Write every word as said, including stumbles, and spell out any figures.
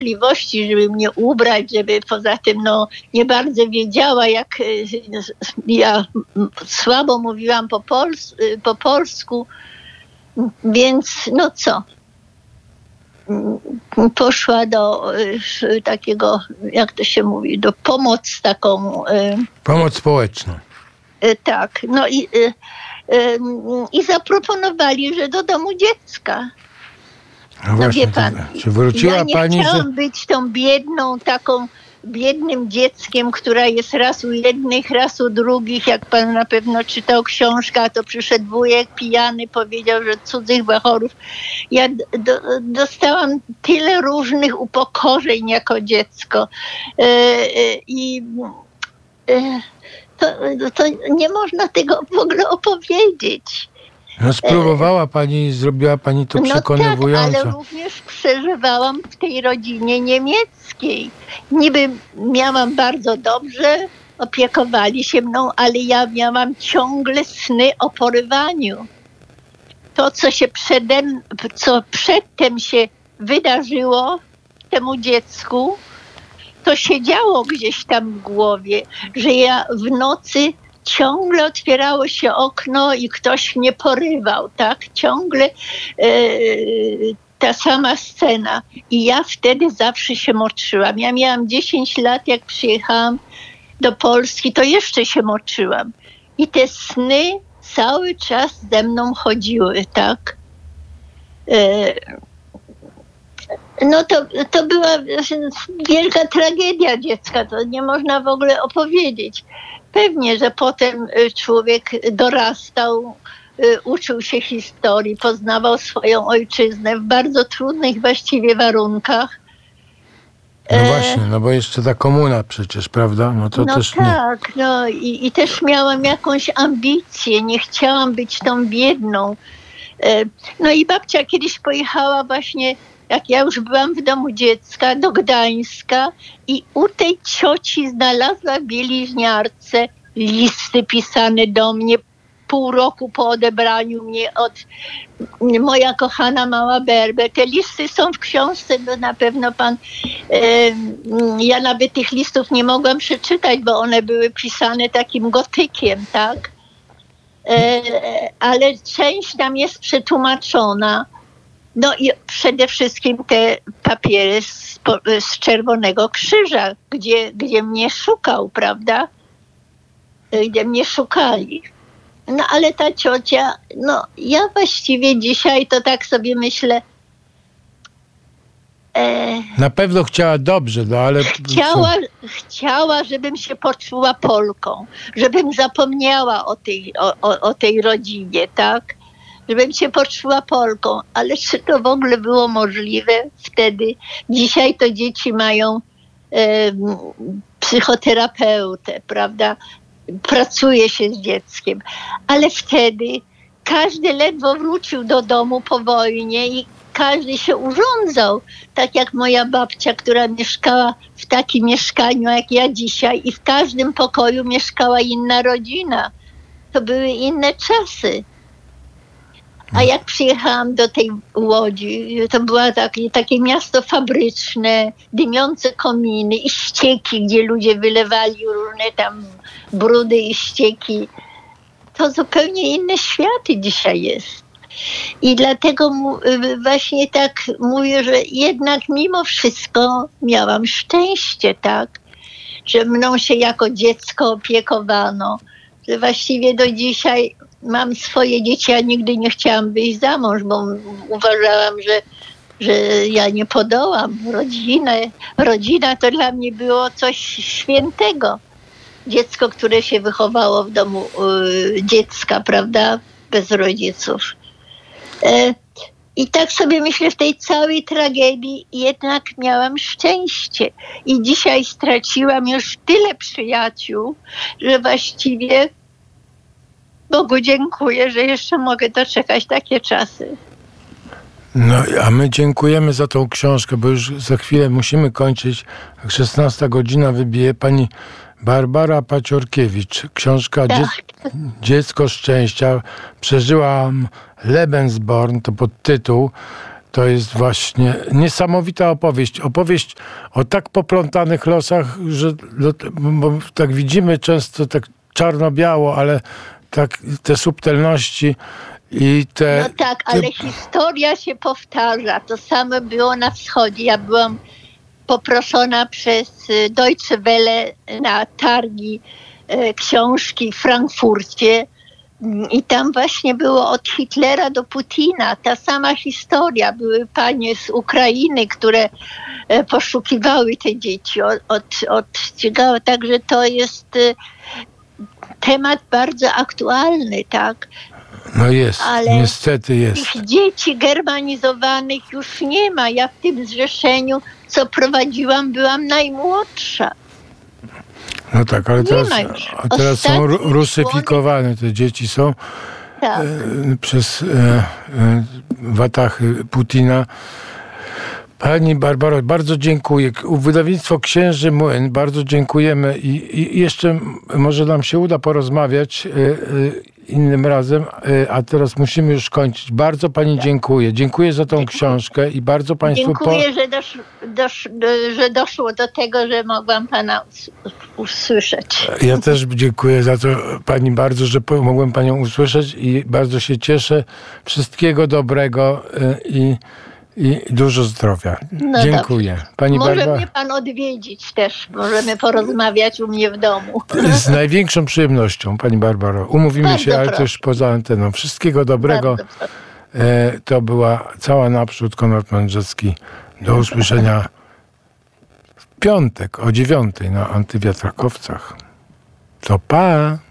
możliwości, żeby mnie ubrać, żeby poza tym no, nie bardzo wiedziała, jak ja słabo mówiłam po, pols- po polsku, więc no co, poszła do takiego, jak to się mówi, do pomoc taką. Pomoc społeczną. Tak, no i, i zaproponowali, że do domu dziecka. No właśnie, wie pan, to, czy wróciła ja nie pani, chciałam że... być tą biedną, taką biednym dzieckiem, która jest raz u jednych, raz u drugich. Jak pan na pewno czytał książkę, to przyszedł wujek pijany, powiedział, że cudzych bachorów. Ja do, dostałam tyle różnych upokorzeń jako dziecko. E, e, I e, to, to nie można tego w ogóle opowiedzieć. No spróbowała pani, zrobiła pani to przekonywująco. No tak, ale również przeżywałam w tej rodzinie niemieckiej. Niby miałam bardzo dobrze, opiekowali się mną, ale ja miałam ciągle sny o porywaniu. To, co się przedem, co przedtem się wydarzyło temu dziecku, to się działo gdzieś tam w głowie, że ja w nocy ciągle otwierało się okno i ktoś mnie porywał, tak? Ciągle e, ta sama scena. I ja wtedy zawsze się moczyłam. Ja miałam dziesięć lat, jak przyjechałam do Polski, to jeszcze się moczyłam. I te sny cały czas ze mną chodziły, tak? E, no to, to była wielka tragedia dziecka, to nie można w ogóle opowiedzieć. Pewnie, że potem człowiek dorastał, uczył się historii, poznawał swoją ojczyznę w bardzo trudnych właściwie warunkach. No właśnie, no bo jeszcze ta komuna przecież, prawda? No to no też tak, nie. no i, i też miałam jakąś ambicję, nie chciałam być tą biedną. No i babcia kiedyś pojechała właśnie, jak ja już byłam w domu dziecka, do Gdańska i u tej cioci znalazła w bieliźniarce listy pisane do mnie pół roku po odebraniu mnie od moja kochana mała Berber. Te listy są w książce, bo na pewno pan... E, ja nawet tych listów nie mogłam przeczytać, bo one były pisane takim gotykiem, tak? E, ale część tam jest przetłumaczona. No i przede wszystkim te papiery z, z Czerwonego Krzyża, gdzie, gdzie mnie szukał, prawda? Gdzie mnie szukali. No ale ta ciocia, no ja właściwie dzisiaj to tak sobie myślę. E, Na pewno chciała dobrze, no ale... Chciała, chciała, żebym się poczuła Polką, żebym zapomniała o tej, o, o, o tej rodzinie, tak? Żebym się poczuła Polką, ale czy to w ogóle było możliwe wtedy? Dzisiaj to dzieci mają e, psychoterapeutę, prawda? Pracuje się z dzieckiem, ale wtedy każdy ledwo wrócił do domu po wojnie i każdy się urządzał, tak jak moja babcia, która mieszkała w takim mieszkaniu jak ja dzisiaj i w każdym pokoju mieszkała inna rodzina. To były inne czasy. A jak przyjechałam do tej Łodzi, to było takie, takie miasto fabryczne, dymiące kominy i ścieki, gdzie ludzie wylewali różne tam brudy i ścieki. To zupełnie inne światy dzisiaj jest. I dlatego mu, właśnie tak mówię, że jednak mimo wszystko miałam szczęście, tak, że mną się jako dziecko opiekowano, że właściwie do dzisiaj mam swoje dzieci, a nigdy nie chciałam wyjść za mąż, bo uważałam, że, że ja nie podołam. Rodzinę, rodzina to dla mnie było coś świętego. Dziecko, które się wychowało w domu y, dziecka, prawda, bez rodziców. E, I tak sobie myślę, w tej całej tragedii jednak miałam szczęście. I dzisiaj straciłam już tyle przyjaciół, że właściwie Bogu dziękuję, że jeszcze mogę doczekać takie czasy. No, a my dziękujemy za tą książkę, bo już za chwilę musimy kończyć. szesnasta godzina wybije pani Barbara Paciorkiewicz. Książka tak. Dziec- Dziecko Szczęścia. Przeżyłam Lebensborn, to podtytuł. To jest właśnie niesamowita opowieść. Opowieść o tak poplątanych losach, że bo tak widzimy często tak czarno-biało, ale tak te subtelności i te... No tak, ale te... historia się powtarza. To samo było na wschodzie. Ja byłam poproszona przez Deutsche Welle na targi e, książki w Frankfurcie i tam właśnie było od Hitlera do Putina ta sama historia. Były panie z Ukrainy, które e, poszukiwały te dzieci od, od, od Także to jest e, temat bardzo aktualny, tak? No jest, ale niestety jest. Tych dzieci germanizowanych już nie ma. Ja w tym zrzeszeniu, co prowadziłam, byłam najmłodsza. No tak, ale teraz, a teraz są rusyfikowane. Te dzieci są tak. e, przez e, e, watachy Putina. Pani Barbaro, bardzo dziękuję. Wydawnictwo Księży Młyn, bardzo dziękujemy i, i jeszcze może nam się uda porozmawiać y, y, innym razem, y, a teraz musimy już kończyć. Bardzo pani tak. dziękuję. Dziękuję za tą dziękuję. książkę i bardzo państwu... Dziękuję, po... że, dosz, dosz, że doszło do tego, że mogłam pana usłyszeć. Ja też dziękuję za to pani bardzo, że mogłem panią usłyszeć i bardzo się cieszę. Wszystkiego dobrego y, i I dużo zdrowia. No dziękuję. Pani Może Barba... mnie pan odwiedzić też. Możemy porozmawiać u mnie w domu. Z największą przyjemnością, pani Barbaro. Umówimy bardzo się, ale proszę. Też poza anteną. Wszystkiego dobrego. E, to była Cała Naprzód, Konrad Mędrzecki. Do usłyszenia w piątek o dziewiątej na Antywiatrakowcach. To pa!